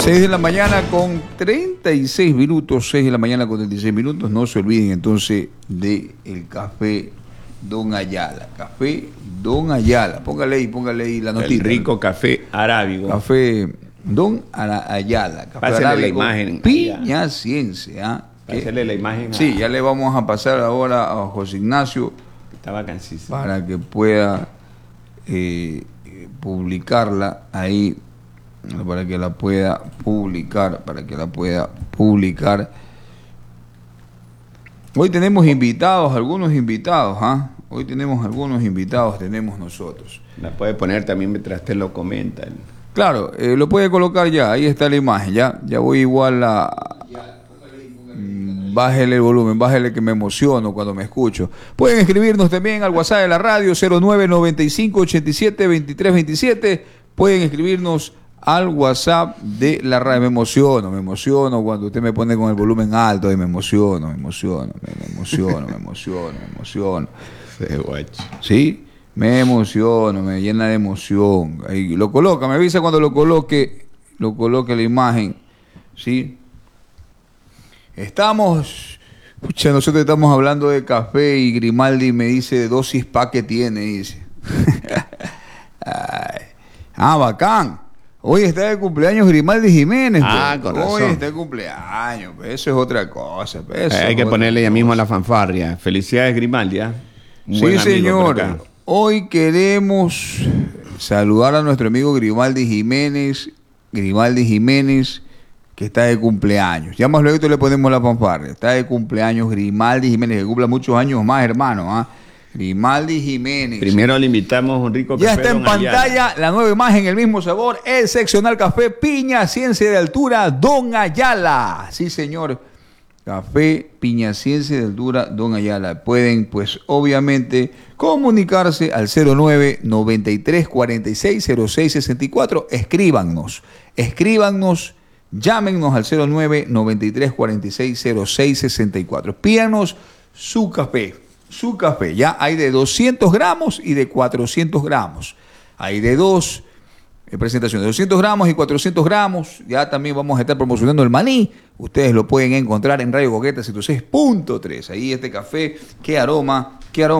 6 de la mañana con 36 minutos, 6 de la mañana con 36 minutos. No se olviden entonces del café Don Ayala. Café Don Ayala. Póngale ahí la noticia. El rico café arábigo. Café Don Ayala. Café Pásale arábigo, la imagen. Piña Ciencia. Pásale la imagen. Sí, ya le vamos a pasar ahora a José Ignacio. Está vacancísimo. Para que pueda publicarla ahí. Para que la pueda publicar, Hoy tenemos invitados, algunos invitados, Hoy tenemos algunos invitados, tenemos nosotros. La puede poner también mientras te lo comentan. Claro, lo puede colocar ya, ahí está la imagen, ya voy igual bájele el volumen, bájele que me emociono cuando me escucho. Pueden escribirnos también al WhatsApp de la radio 0995872327, pueden escribirnos al WhatsApp de la radio. Me emociono cuando usted me pone con el volumen alto y me emociono. Sí, me emociono, me llena de emoción. Ahí lo coloca, me avisa cuando lo coloque la imagen, ¿sí? Nosotros estamos hablando de café y Grimaldi me dice dosis pa' que tiene, dice. Bacán. Hoy está de cumpleaños Grimaldi Jiménez. Con razón. Hoy está de cumpleaños, eso es otra cosa. Hay que ponerle ya mismo a la fanfarria. Felicidades, Grimaldi. Sí, señor. Hoy queremos saludar a nuestro amigo Grimaldi Jiménez, que está de cumpleaños. Ya más luego le ponemos la fanfarria. Está de cumpleaños Grimaldi Jiménez, que cumpla muchos años más, hermano. Grimaldi Jiménez. Primero le invitamos un rico café. Ya está en pantalla la nueva imagen, el mismo sabor, el seccional café Piña Ciencia de Altura Don Ayala. Sí, señor. Café Piña Ciencia de Altura Don Ayala. Pueden, pues, obviamente, comunicarse al 09-93-46-06-64. Escríbanos, llámenos al 09-93-46-06-64. Pídanos su café. Ya hay de 200 gramos y de 400 gramos. Hay de dos presentaciones, de 200 gramos y 400 gramos. Ya también vamos a estar promocionando el maní. Ustedes lo pueden encontrar en Radio Coqueta 106.3. Ahí este café, qué aroma,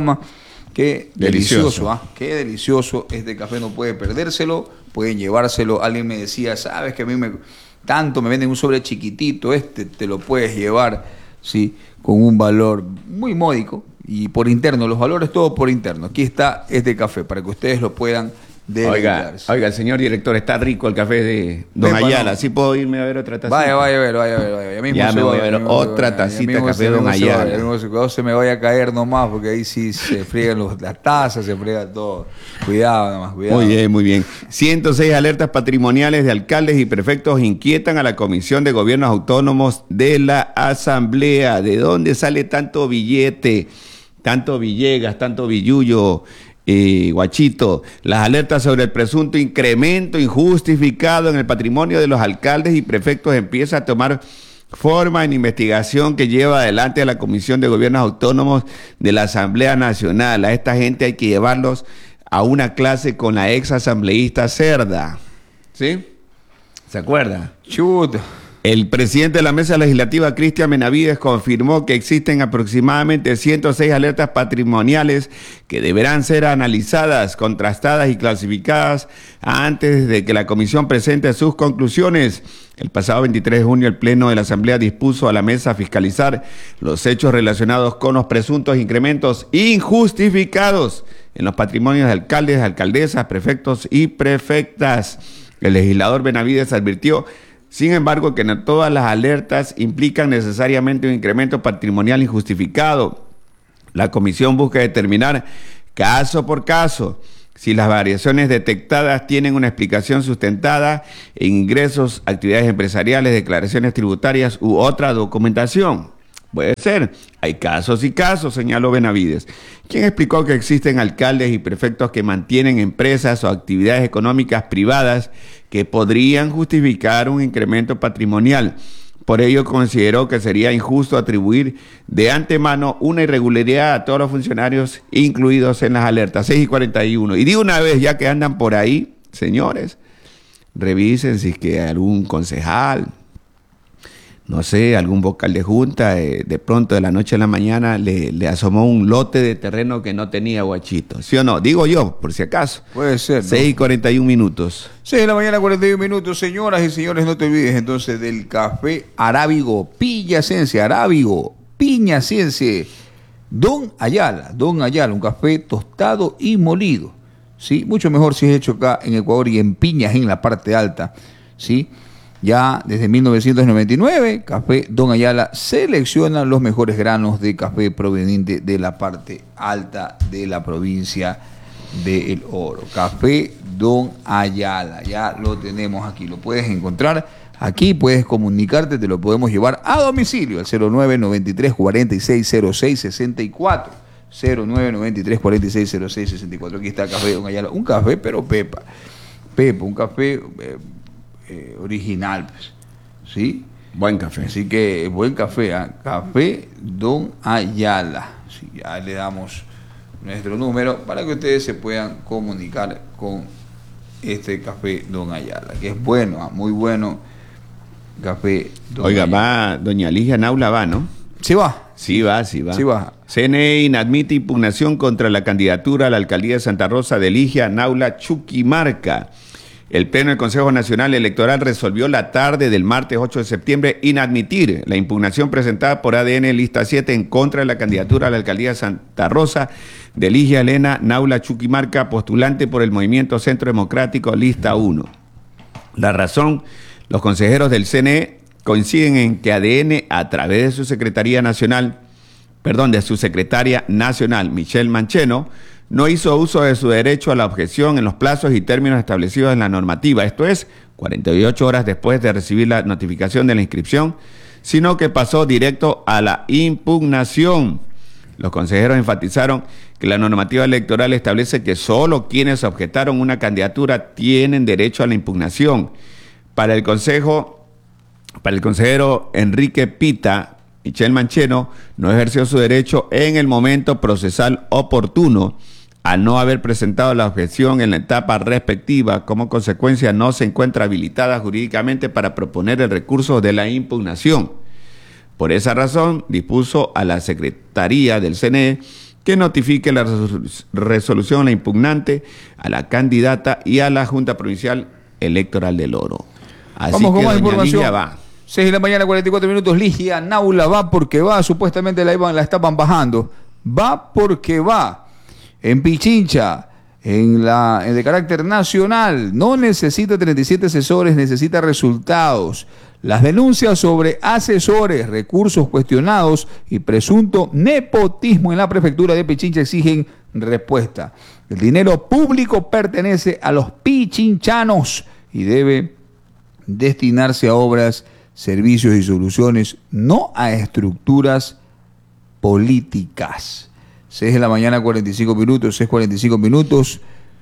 qué delicioso. Qué delicioso este café, no puede perdérselo. Pueden llevárselo. Alguien me decía, sabes que a mí me venden un sobre chiquitito, te lo puedes llevar, sí, con un valor muy módico. Y por interno, los valores todo por interno. Aquí está este café para que ustedes lo puedan deleitarse. Oiga, señor director, está rico el café de Don Ayala. ¿Sí puedo irme a ver otra tacita? Vaya a ver. Ya me voy a ver otra tacita de café de Don Ayala. Cuidado se me vaya a caer nomás, porque ahí sí se friegan las tazas, se friega todo. Cuidado nomás, cuidado. Muy bien. 106 alertas patrimoniales de alcaldes y prefectos inquietan a la Comisión de Gobiernos Autónomos de la Asamblea. ¿De dónde sale tanto billete? Tanto Villegas, tanto Villullo, Guachito, las alertas sobre el presunto incremento injustificado en el patrimonio de los alcaldes y prefectos empieza a tomar forma en investigación que lleva adelante a la Comisión de Gobiernos Autónomos de la Asamblea Nacional. A esta gente hay que llevarlos a una clase con la ex asambleísta Cerda. ¿Sí? ¿Se acuerda? Chuta. El presidente de la Mesa Legislativa, Cristian Benavides, confirmó que existen aproximadamente 106 alertas patrimoniales que deberán ser analizadas, contrastadas y clasificadas antes de que la comisión presente sus conclusiones. El pasado 23 de junio, el Pleno de la Asamblea dispuso a la Mesa fiscalizar los hechos relacionados con los presuntos incrementos injustificados en los patrimonios de alcaldes, alcaldesas, prefectos y prefectas. El legislador Benavides advirtió, sin embargo, que no todas las alertas implican necesariamente un incremento patrimonial injustificado. La comisión busca determinar caso por caso si las variaciones detectadas tienen una explicación sustentada en ingresos, actividades empresariales, declaraciones tributarias u otra documentación. Puede ser, hay casos y casos, señaló Benavides, quien explicó que existen alcaldes y prefectos que mantienen empresas o actividades económicas privadas que podrían justificar un incremento patrimonial. Por ello consideró que sería injusto atribuir de antemano una irregularidad a todos los funcionarios incluidos en las alertas. 6:41. Y de una vez, ya que andan por ahí, señores, revisen si es que algún concejal, no sé, algún vocal de junta, de pronto de la noche a la mañana le asomó un lote de terreno que no tenía Guachito. ¿Sí o no? Digo yo, por si acaso. Puede ser, ¿no? 6:41. 6 de la mañana, 41 minutos. Señoras y señores, no te olvides entonces del café arábigo piñacense, Don Ayala, un café tostado y molido, ¿sí? Mucho mejor si es hecho acá en Ecuador y en Piñas, en la parte alta, ¿sí? Ya desde 1999, Café Don Ayala selecciona los mejores granos de café proveniente de la parte alta de la provincia de El Oro. Café Don Ayala, ya lo tenemos aquí, lo puedes encontrar aquí, puedes comunicarte, te lo podemos llevar a domicilio al 0993 46 06 64. 0993 46 06 64. Aquí está Café Don Ayala, un café pero Pepa, un café original, pues, ¿sí? Buen café. Así que buen café, ¿eh? Café Don Ayala. Sí, ya le damos nuestro número para que ustedes se puedan comunicar con este Café Don Ayala, que es bueno, muy bueno. Café Don Oiga, Ayala. va doña Ligia Naula, va, ¿no? Sí va. Sí va. Sí va. CNE inadmite impugnación contra la candidatura a la alcaldía de Santa Rosa de Ligia Naula Chuquimarca. El Pleno del Consejo Nacional Electoral resolvió la tarde del martes 8 de septiembre inadmitir la impugnación presentada por ADN Lista 7 en contra de la candidatura a la alcaldía de Santa Rosa de Ligia Elena Naula Chuquimarca, postulante por el Movimiento Centro Democrático Lista 1. La razón, los consejeros del CNE coinciden en que ADN, a través de su secretaria nacional, Michelle Mancheno, no hizo uso de su derecho a la objeción en los plazos y términos establecidos en la normativa, esto es, 48 horas después de recibir la notificación de la inscripción, sino que pasó directo a la impugnación. Los consejeros enfatizaron que la normativa electoral establece que solo quienes objetaron una candidatura tienen derecho a la impugnación. Para el consejero Enrique Pita, Michelle Mancheno no ejerció su derecho en el momento procesal oportuno al no haber presentado la objeción en la etapa respectiva. Como consecuencia, no se encuentra habilitada jurídicamente para proponer el recurso de la impugnación. Por esa razón, dispuso a la Secretaría del CNE que notifique la resolución a la impugnante, a la candidata y a la Junta Provincial Electoral del Oro. Así Vamos que con más doña información. Ligia va. 6 de la mañana, 44 minutos. Ligia Naula va porque va. Supuestamente la estaban bajando. Va porque va. En Pichincha, de carácter nacional, no necesita 37 asesores, necesita resultados. Las denuncias sobre asesores, recursos cuestionados y presunto nepotismo en la prefectura de Pichincha exigen respuesta. El dinero público pertenece a los pichinchanos y debe destinarse a obras, servicios y soluciones, no a estructuras políticas. 6 de la mañana, 45 minutos, 6:45,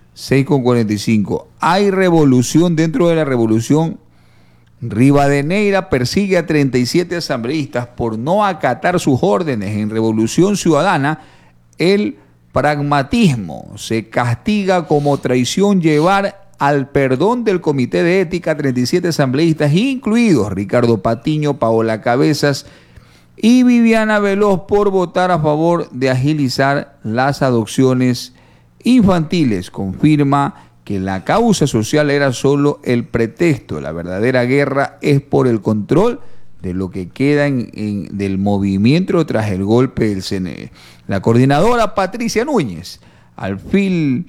6:45. Hay revolución dentro de la revolución. Rivadeneira persigue a 37 asambleístas por no acatar sus órdenes. En Revolución Ciudadana, el pragmatismo se castiga como traición llevar al perdón del Comité de Ética a 37 asambleístas, incluidos Ricardo Patiño, Paola Cabezas y Viviana Veloz, por votar a favor de agilizar las adopciones infantiles. Confirma que la causa social era solo el pretexto. La verdadera guerra es por el control de lo que queda del movimiento tras el golpe del CNE. La coordinadora Patricia Núñez, al fin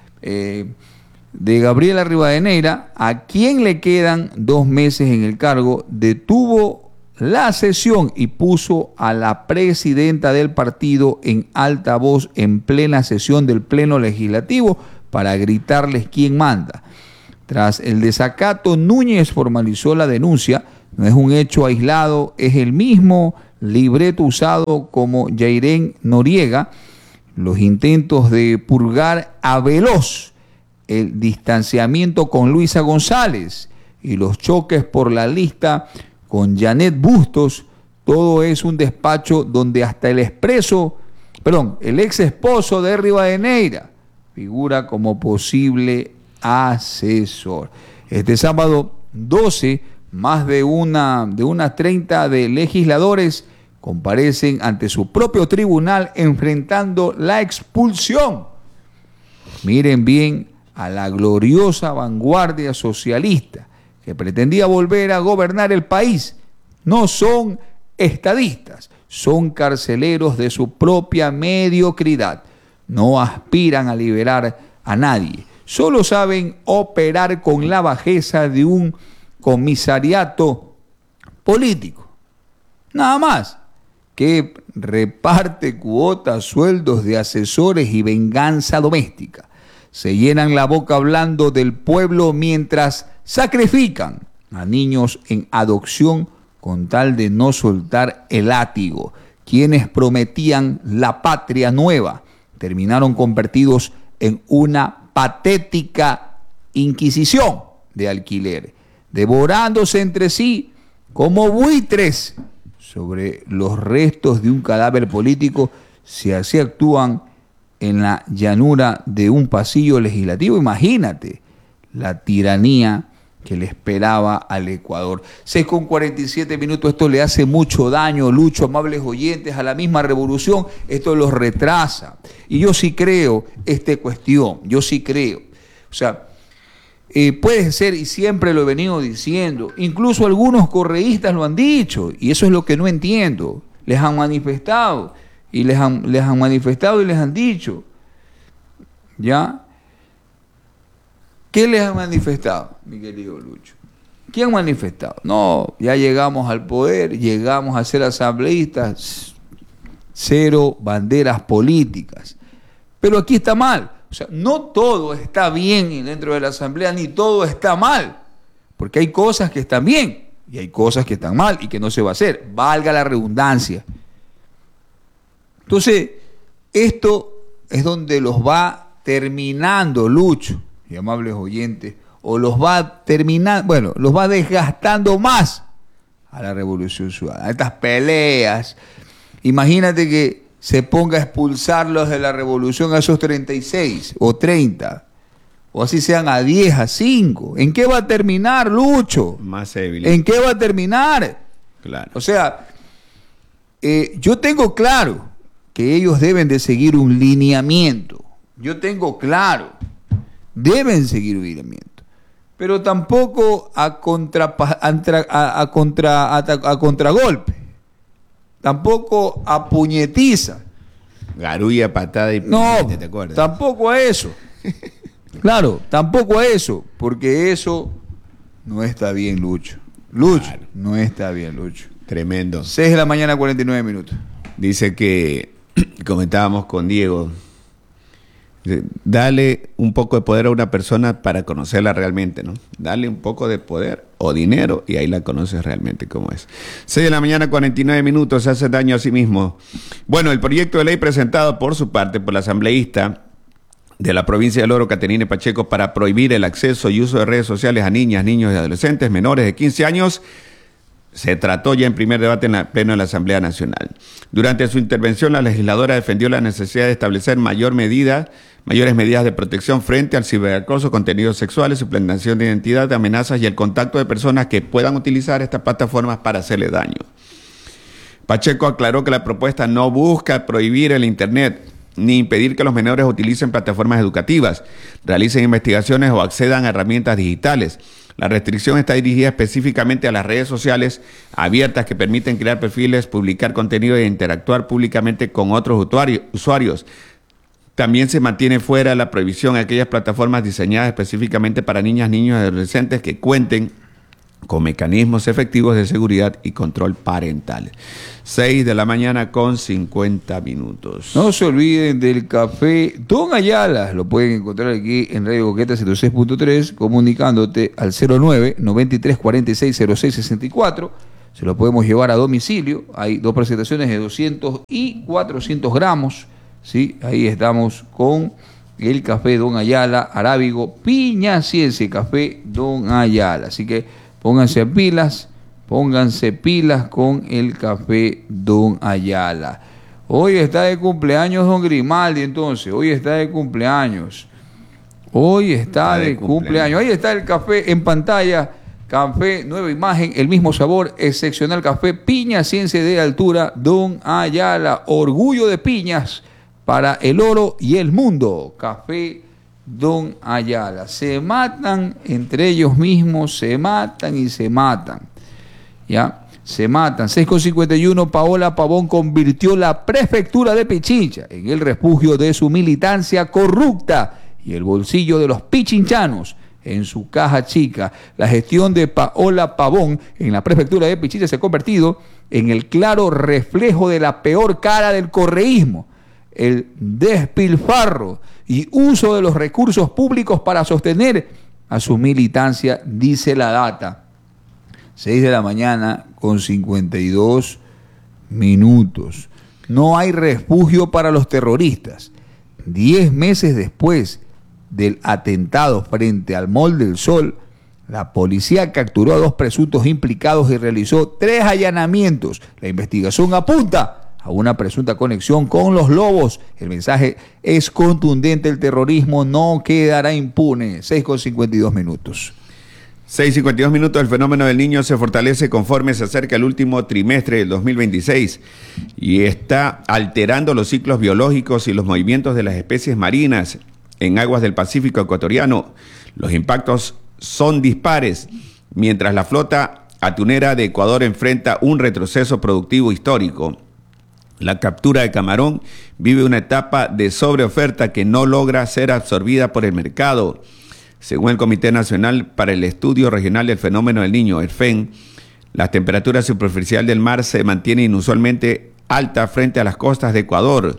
de Gabriela Rivadeneira, a quien le quedan 2 meses en el cargo, detuvo la sesión y puso a la presidenta del partido en alta voz en plena sesión del Pleno Legislativo para gritarles quién manda. Tras el desacato, Núñez formalizó la denuncia. No es un hecho aislado, es el mismo libreto usado como Yairén Noriega. Los intentos de purgar a Veloz, el distanciamiento con Luisa González y los choques por la lista con Janet Bustos, todo es un despacho donde hasta el ex esposo de Rivadeneira figura como posible asesor. Este sábado 12, más de unas 30 de legisladores comparecen ante su propio tribunal enfrentando la expulsión. Miren bien a la gloriosa vanguardia socialista que pretendía volver a gobernar el país. No son estadistas, son carceleros de su propia mediocridad. No aspiran a liberar a nadie. Solo saben operar con la bajeza de un comisariato político. Nada más, que reparte cuotas, sueldos de asesores y venganza doméstica. Se llenan la boca hablando del pueblo mientras sacrifican a niños en adopción con tal de no soltar el látigo. Quienes prometían la patria nueva terminaron convertidos en una patética inquisición de alquiler, devorándose entre sí como buitres sobre los restos de un cadáver político, si así actúan en la llanura de un pasillo legislativo. Imagínate la tiranía que le esperaba al Ecuador. 6:47, esto le hace mucho daño, Lucho, amables oyentes, a la misma revolución, esto los retrasa. Y yo sí creo esta cuestión, yo sí creo. O sea, puede ser, y siempre lo he venido diciendo, incluso algunos correístas lo han dicho, y eso es lo que no entiendo. Les han manifestado, y les han manifestado y les han dicho, ¿ya? ¿Qué les han manifestado, mi querido Lucho? ¿Qué han manifestado? No, ya llegamos al poder, llegamos a ser asambleístas, cero banderas políticas. Pero aquí está mal. O sea, no todo está bien dentro de la asamblea, ni todo está mal. Porque hay cosas que están bien y hay cosas que están mal y que no se va a hacer. Valga la redundancia. Entonces, esto es donde los va terminando, Lucho y amables oyentes, o los va terminando, bueno, los va desgastando más a la Revolución Ciudadana. Estas peleas, imagínate que se ponga a expulsarlos de la revolución a esos 36 o 30, o así sean a 10, a 5. ¿En qué va a terminar, Lucho? Más débil. ¿En qué va a terminar? Claro. O sea, yo tengo claro que ellos deben de seguir un lineamiento. Yo tengo claro, deben seguir un lineamiento. Pero tampoco a contragolpe. Tampoco a puñetiza. Garulla, patada y no, puñete, ¿te acuerdas? Tampoco a eso. Claro, tampoco a eso, porque eso no está bien, Lucho. Claro. No está bien, Lucho. Tremendo. 6:49 a.m. Dice que, comentábamos con Diego, dale un poco de poder a una persona para conocerla realmente, ¿no? Dale un poco de poder o dinero y ahí la conoces realmente como es. 6:49, se hace daño a sí mismo. Bueno, el proyecto de ley presentado por su parte por la asambleísta de la provincia del Oro, Caterine Pacheco, para prohibir el acceso y uso de redes sociales a niñas, niños y adolescentes menores de 15 años, se trató ya en primer debate en el Pleno de la Asamblea Nacional. Durante su intervención, la legisladora defendió la necesidad de establecer mayores medidas de protección frente al ciberacoso, contenidos sexuales, suplantación de identidad, de amenazas y el contacto de personas que puedan utilizar estas plataformas para hacerle daño. Pacheco aclaró que la propuesta no busca prohibir el Internet ni impedir que los menores utilicen plataformas educativas, realicen investigaciones o accedan a herramientas digitales. La restricción está dirigida específicamente a las redes sociales abiertas que permiten crear perfiles, publicar contenido e interactuar públicamente con otros usuarios. También se mantiene fuera la prohibición a aquellas plataformas diseñadas específicamente para niñas, niños y adolescentes que cuenten con mecanismos efectivos de seguridad y control parental. 6:50 a.m. No se olviden del café Don Ayala. Lo pueden encontrar aquí en Radio Coqueta 106.3, comunicándote al 09-9346-0664. Se lo podemos llevar a domicilio. Hay dos presentaciones de 200 y 400 gramos. ¿Sí? Ahí estamos con el café Don Ayala, arábigo, piña, ciencia, café Don Ayala. Así que pónganse pilas con el café Don Ayala. Hoy está de cumpleaños Don Grimaldi, entonces. Hoy está de cumpleaños. Hoy está de cumpleaños. Ahí está el café en pantalla. Café, nueva imagen, el mismo sabor, excepcional café, piña, ciencia de altura, Don Ayala, orgullo de piñas para el oro y el mundo. Café Don Ayala. Se matan entre ellos mismos, se matan y se matan. ¿Ya? Se matan. 6:51, Paola Pavón convirtió la prefectura de Pichincha en el refugio de su militancia corrupta y el bolsillo de los pichinchanos en su caja chica. La gestión de Paola Pavón en la prefectura de Pichincha se ha convertido en el claro reflejo de la peor cara del correísmo, el despilfarro y uso de los recursos públicos para sostener a su militancia, dice la data. 6:52 a.m. No hay refugio para los terroristas. 10 meses después del atentado frente al Mall del Sol, la policía capturó a 2 presuntos implicados y realizó 3 allanamientos. La investigación apunta a una presunta conexión con los lobos. El mensaje es contundente: el terrorismo no quedará impune. 6:52 a.m. 6:52 a.m. El fenómeno del Niño se fortalece conforme se acerca el último trimestre del 2026 y está alterando los ciclos biológicos y los movimientos de las especies marinas en aguas del Pacífico ecuatoriano. Los impactos son dispares, mientras la flota atunera de Ecuador enfrenta un retroceso productivo histórico. La captura de camarón vive una etapa de sobreoferta que no logra ser absorbida por el mercado. Según el Comité Nacional para el Estudio Regional del Fenómeno del Niño, el FEN, la temperatura superficial del mar se mantiene inusualmente alta frente a las costas de Ecuador,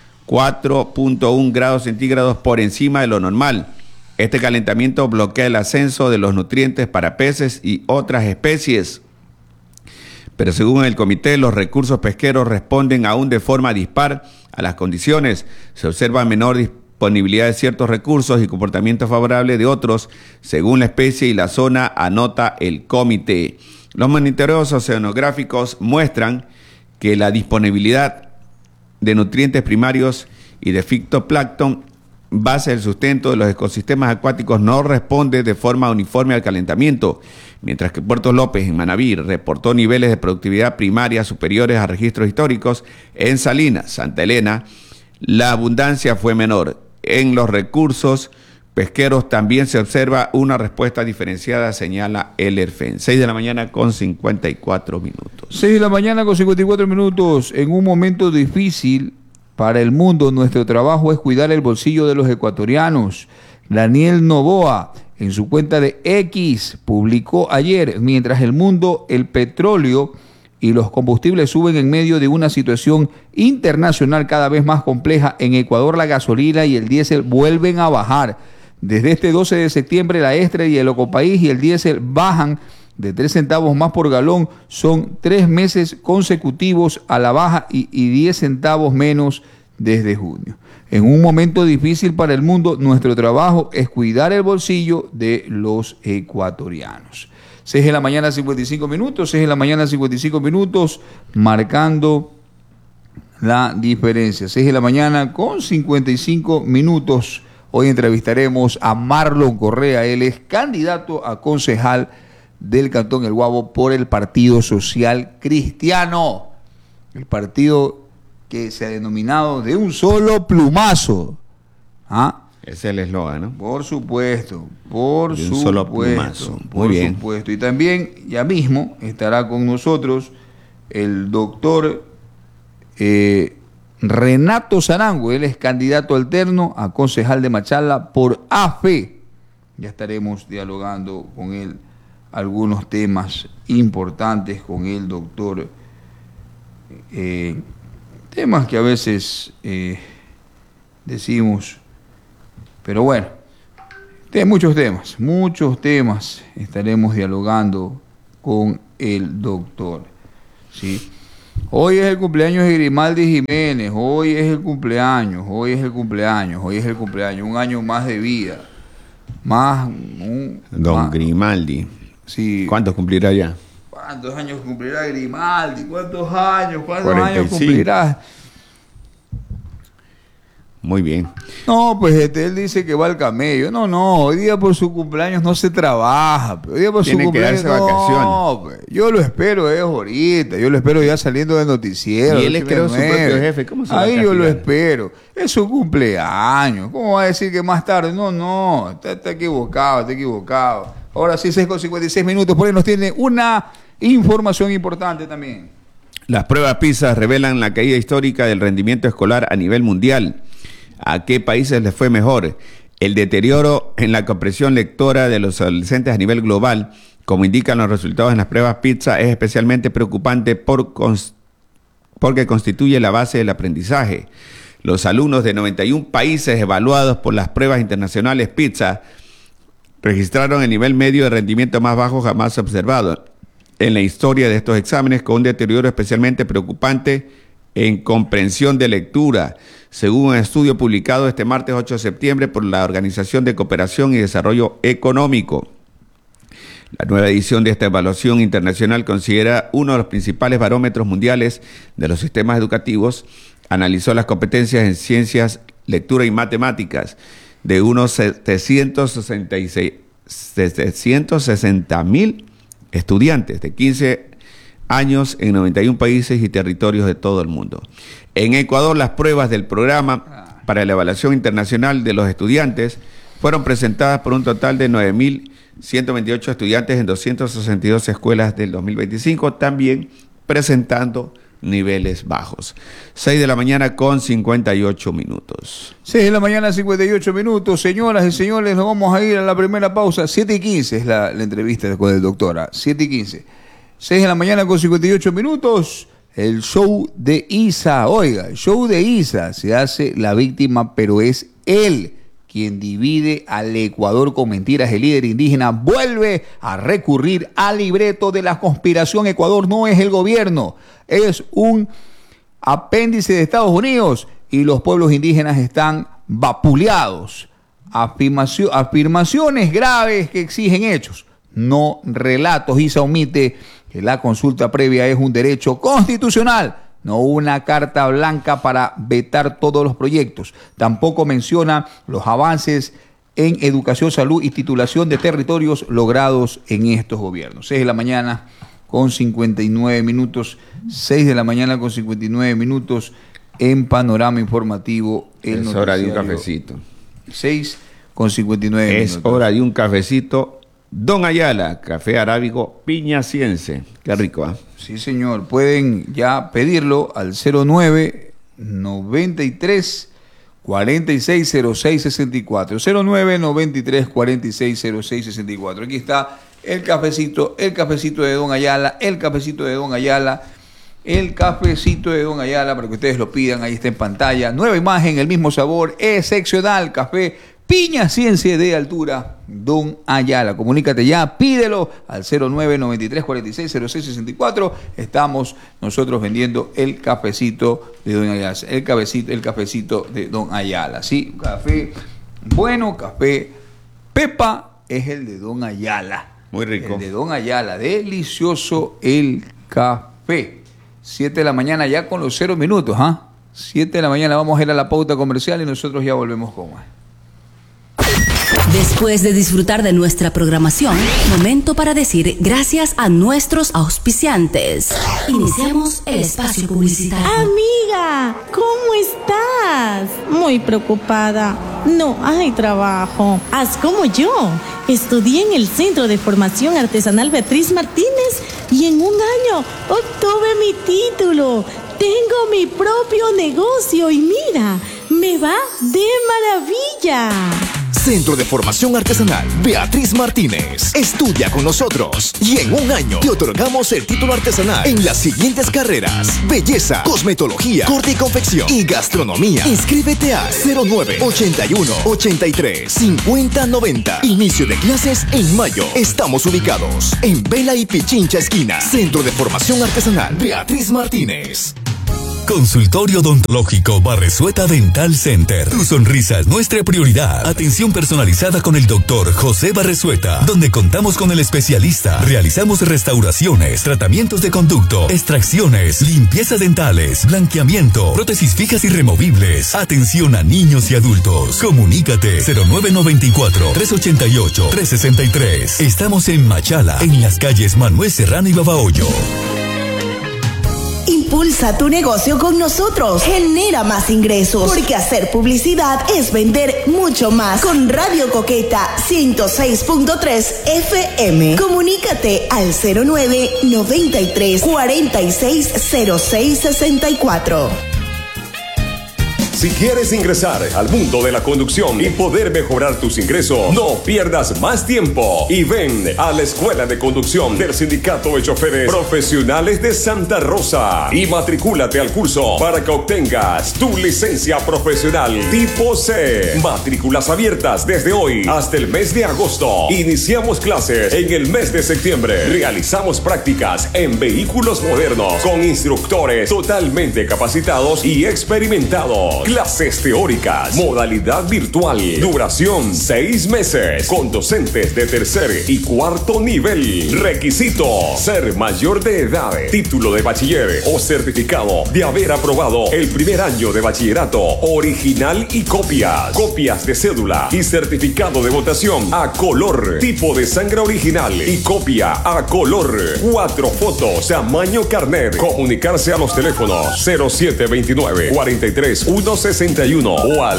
4.1 grados centígrados por encima de lo normal. Este calentamiento bloquea el ascenso de los nutrientes para peces y otras especies. Pero según el comité, los recursos pesqueros responden aún de forma dispar a las condiciones. Se observa menor disponibilidad de ciertos recursos y comportamiento favorable de otros, según la especie y la zona, anota el comité. Los monitoreos oceanográficos muestran que la disponibilidad de nutrientes primarios y de fitoplancton, base del sustento de los ecosistemas acuáticos, no responde de forma uniforme al calentamiento, mientras que Puerto López, en Manabí, reportó niveles de productividad primaria superiores a registros históricos. En Salinas, Santa Elena, la abundancia fue menor. En los recursos pesqueros también se observa una respuesta diferenciada, señala el ERFEN. 6:54 a.m. 6:54 a.m. En un momento difícil para el mundo, nuestro trabajo es cuidar el bolsillo de los ecuatorianos. Daniel Novoa, en su cuenta de X, publicó ayer: mientras el mundo, el petróleo y los combustibles suben en medio de una situación internacional cada vez más compleja, en Ecuador la gasolina y el diésel vuelven a bajar. Desde este 12 de septiembre la Extra y el Ocopaís y el diésel bajan de 3 centavos más por galón. Son 3 meses consecutivos a la baja y 10 centavos menos desde junio. En un momento difícil para el mundo, nuestro trabajo es cuidar el bolsillo de los ecuatorianos. 6:55 a.m, 6:55 a.m, marcando la diferencia. 6:55 a.m. Hoy entrevistaremos a Marlon Correa. Él es candidato a concejal del Cantón El Guabo por el Partido Social Cristiano, el partido que se ha denominado de un solo plumazo. ¿Ah? Ese es el eslogan, ¿no? Por supuesto, por de un supuesto, solo plumazo. por supuesto. Y también ya mismo estará con nosotros el doctor Renato Zarango. Él es candidato alterno a concejal de Machala por AFE. Ya estaremos dialogando con él algunos temas importantes con el doctor, temas que a veces decimos, pero bueno, muchos temas estaremos dialogando con el doctor, ¿sí? Hoy es el cumpleaños de Grimaldi Jiménez, hoy es el cumpleaños, un año más de vida, Grimaldi. Sí. ¿Cuántos cumplirá ya? ¿Cuántos años cumplirá Grimaldi? ¿Cuántos años 45. cumplirá? Muy bien. No, pues él dice que va al camello. No, hoy día por su cumpleaños no se trabaja. Hoy día por Tiene su que cumpleaños darse vacaciones. no, pues, yo lo espero ahorita. Yo lo espero ya saliendo del noticiero. Y él es, creo, su propio jefe. ¿Cómo se va a Ahí yo lo castigar? espero. Es su cumpleaños. ¿Cómo va a decir que más tarde? No, está equivocado. Ahora sí, 6:56. Por ahí nos tiene una información importante también. Las pruebas PISA revelan la caída histórica del rendimiento escolar a nivel mundial. ¿A qué países les fue mejor? El deterioro en la comprensión lectora de los adolescentes a nivel global, como indican los resultados en las pruebas PISA, es especialmente preocupante porque constituye la base del aprendizaje. Los alumnos de 91 países evaluados por las pruebas internacionales PISA registraron el nivel medio de rendimiento más bajo jamás observado en la historia de estos exámenes, con un deterioro especialmente preocupante en comprensión de lectura, según un estudio publicado este martes 8 de septiembre por la Organización de Cooperación y Desarrollo Económico. La nueva edición de esta evaluación internacional considera uno de los principales barómetros mundiales de los sistemas educativos. Analizó las competencias en ciencias, lectura y matemáticas de unos 760.000 estudiantes de 15 años en 91 países y territorios de todo el mundo. En Ecuador, las pruebas del programa para la evaluación internacional de los estudiantes fueron presentadas por un total de 9.128 estudiantes en 262 escuelas del 2025, también presentando niveles bajos. 6 de la mañana con 58 minutos. 6 de la mañana, 58 minutos. Señoras y señores, nos vamos a ir a la primera pausa. 7:15 es la entrevista con el doctor. 7:15. 6 de la mañana con 58 minutos. El show de Isa. Oiga, el show de Isa. Se hace la víctima, pero es él quien divide al Ecuador con mentiras. El líder indígena vuelve a recurrir al libreto de la conspiración. Ecuador no es el gobierno, es un apéndice de Estados Unidos y los pueblos indígenas están vapuleados. Afirmaciones graves que exigen hechos, no relatos. Isa omite que la consulta previa es un derecho constitucional, no una carta blanca para vetar todos los proyectos. Tampoco menciona los avances en educación, salud y titulación de territorios logrados en estos gobiernos. 6 de la mañana con 59 minutos. 6 de la mañana con 59 minutos en Panorama Informativo. Es hora de un cafecito. 6 con 59 minutos. Es hora de un cafecito. Don Ayala, café arábigo piñaciense. Qué rico, ¿eh? Sí, señor. Pueden ya pedirlo al 0993 460664. 0993 460664. Aquí está el cafecito de Don Ayala, el cafecito de Don Ayala para que ustedes lo pidan. Ahí está en pantalla. Nueva imagen, el mismo sabor, excepcional. Café piñaciense de altura, Don Ayala. Comunícate ya, pídelo al 0993 460664. Estamos nosotros vendiendo el cafecito de Don Ayala, el cafecito de Don Ayala. Sí, café bueno, café Pepa es el de Don Ayala. Muy rico. El de Don Ayala, delicioso el café. 7 de la mañana ya con los 0 minutos, 7 de la mañana vamos a ir a la pauta comercial y nosotros ya volvemos con más. Después de disfrutar de nuestra programación, momento para decir gracias a nuestros auspiciantes. Iniciamos el espacio publicitario. Amiga, ¿cómo estás? Muy preocupada. No hay trabajo. Haz como yo. Estudié en el Centro de Formación Artesanal Beatriz Martínez y en un año obtuve mi título. Tengo mi propio negocio y mira, me va de maravilla. Centro de Formación Artesanal Beatriz Martínez. Estudia con nosotros y en un año te otorgamos el título artesanal en las siguientes carreras: belleza, cosmetología, corte y confección y gastronomía. Inscríbete a 0981 83 50 90. Inicio de clases en mayo. Estamos ubicados en Vela y Pichincha esquina. Centro de Formación Artesanal Beatriz Martínez. Consultorio odontológico Barresueta Dental Center. Tu sonrisa es nuestra prioridad. Atención personalizada con el doctor José Barresueta, donde contamos con el especialista. Realizamos restauraciones, tratamientos de conducto, extracciones, limpieza dentales, blanqueamiento, prótesis fijas y removibles. Atención a niños y adultos. Comunícate 0994-388-363. Estamos en Machala, en las calles Manuel Serrano y Babahoyo. Impulsa tu negocio con nosotros. Genera más ingresos. Porque hacer publicidad es vender mucho más. Con Radio Coqueta 106.3 FM. Comunícate al 0993-460664. Si quieres ingresar al mundo de la conducción y poder mejorar tus ingresos, no pierdas más tiempo y ven a la Escuela de Conducción del Sindicato de Choferes Profesionales de Santa Rosa y matricúlate al curso para que obtengas tu licencia profesional tipo C. Matrículas abiertas desde hoy hasta el mes de agosto. Iniciamos clases en el mes de septiembre. Realizamos prácticas en vehículos modernos con instructores totalmente capacitados y experimentados. Clases teóricas, modalidad virtual, duración 6 meses, con docentes de tercer y cuarto nivel. Requisito: ser mayor de edad, título de bachiller o certificado de haber aprobado el primer año de bachillerato, original y copias de cédula y certificado de votación a color, tipo de sangre original y copia a color, 4 fotos, tamaño carnet. Comunicarse a los teléfonos 0729 43 161 o al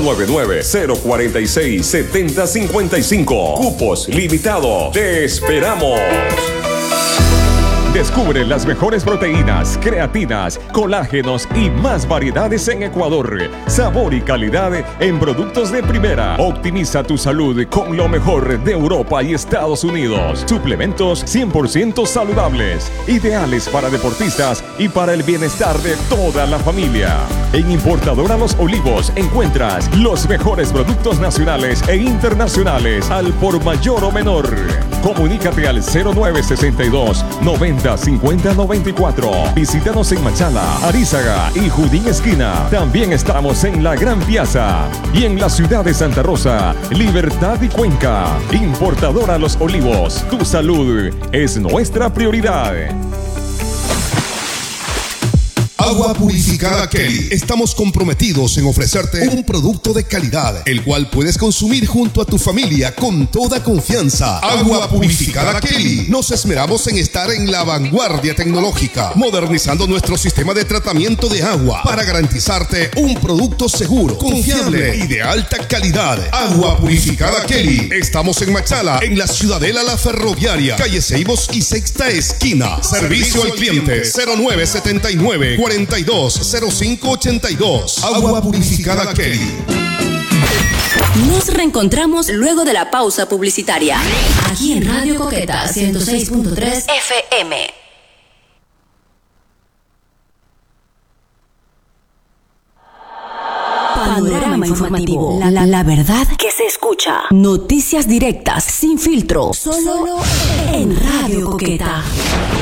099-046-7055. Cupos limitados. ¡Te esperamos! Descubre las mejores proteínas, creatinas, colágenos y más variedades en Ecuador. Sabor y calidad en productos de primera. Optimiza tu salud con lo mejor de Europa y Estados Unidos. Suplementos 100% saludables, ideales para deportistas y para el bienestar de toda la familia. En Importadora Los Olivos encuentras los mejores productos nacionales e internacionales al por mayor o menor. Comunícate al 0962 90 50 94. Visítanos en Machala, Arízaga y Judín Esquina. También estamos en la Gran Piazza y en la ciudad de Santa Rosa, Libertad y Cuenca. Importadora Los Olivos, tu salud es nuestra prioridad. Agua Purificada Kelly. Estamos comprometidos en ofrecerte un producto de calidad, el cual puedes consumir junto a tu familia con toda confianza. Agua Purificada Kelly. Nos esmeramos en estar en la vanguardia tecnológica, modernizando nuestro sistema de tratamiento de agua para garantizarte un producto seguro, confiable y de alta calidad. Agua Purificada Kelly. Estamos en Machala, en la Ciudadela La Ferroviaria, calle Ceibos y Sexta Esquina. Servicio al cliente 0979 420582. Agua Purificada Kelly. Nos reencontramos luego de la pausa publicitaria. Aquí en Radio Coqueta 106.3 FM. Panorama informativo. La verdad que se escucha. Noticias directas, sin filtro. Solo en Radio Coqueta.